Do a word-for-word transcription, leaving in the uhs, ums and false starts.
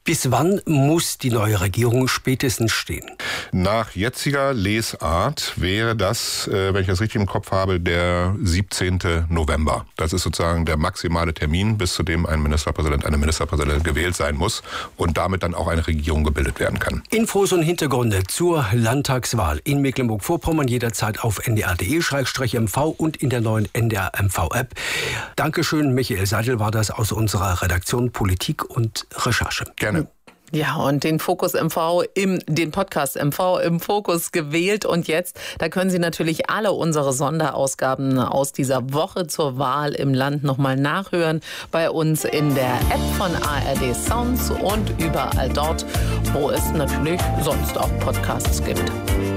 Bis wann muss die neue Regierung spätestens stehen? Nach jetziger Lesart wäre das, äh, wenn ich das richtig im Kopf habe, der siebzehnten November. Das ist sozusagen der maximale Termin, bis zu dem ein Ministerpräsident, eine Ministerpräsidentin gewählt sein muss und damit dann auch eine Regierung gebildet werden kann. Infos und Hintergründe zur Landtagswahl in Mecklenburg-Vorpommern jederzeit auf n d r punkt d e m v und in der neuen N D R M V-App. Dankeschön, Michael Seidel war das aus unserer Redaktion Politik und Recherche. Gerne. Ja, und den Fokus M V, im, den Podcast M V im Fokus gewählt. Und jetzt, da können Sie natürlich alle unsere Sonderausgaben aus dieser Woche zur Wahl im Land nochmal nachhören. Bei uns in der App von A R D Sounds und überall dort, wo es natürlich sonst auch Podcasts gibt.